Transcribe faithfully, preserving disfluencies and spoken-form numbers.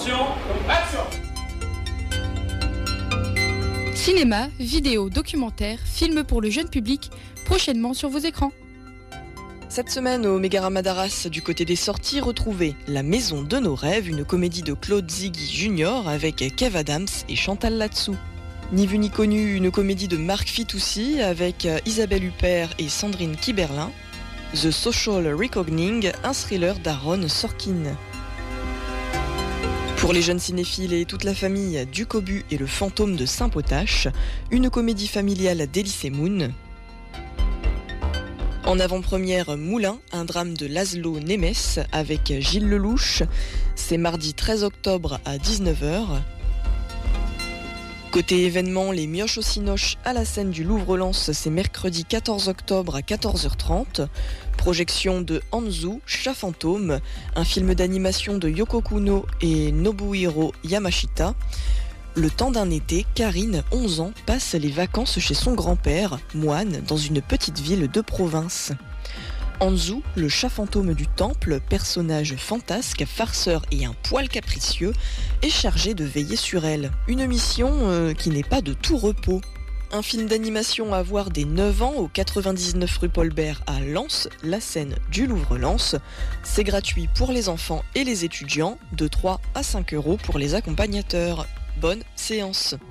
Attention, action! Cinéma, vidéo, documentaire, films pour le jeune public, prochainement sur vos écrans. Cette semaine, au Mégarama d'Arras, du côté des sorties, retrouvez La Maison de nos rêves, une comédie de Claude Ziggy junior avec Kev Adams et Chantal Latsou. Ni vu ni connu, une comédie de Marc Fitoussi avec Isabelle Huppert et Sandrine Kiberlin. The Social Reckoning, un thriller d'Aaron Sorkin. Pour les jeunes cinéphiles et toute la famille, Du Cobu et le fantôme de Saint-Potache, une comédie familiale d'Elysée Moon. En avant-première, Moulin, un drame de Laszlo Nemes avec Gilles Lelouch. C'est mardi treize octobre à dix-neuf heures. Côté événement, les Mioches au Cinoche à la scène du Louvre-Lens, c'est mercredi quatorze octobre à quatorze heures trente. Projection de Anzu, Chat fantôme, un film d'animation de Yoko Kuno et Nobuhiro Yamashita. Le temps d'un été, Karine, onze ans, passe les vacances chez son grand-père, moine, dans une petite ville de province. Anzu, le chat fantôme du temple, personnage fantasque, farceur et un poil capricieux, est chargé de veiller sur elle. Une mission euh, qui n'est pas de tout repos. Un film d'animation à voir dès neuf ans au quatre-vingt-dix-neuf rue Paul Bert à Lens, la scène du Louvre-Lens. C'est gratuit pour les enfants et les étudiants, de trois à cinq euros pour les accompagnateurs. Bonne séance.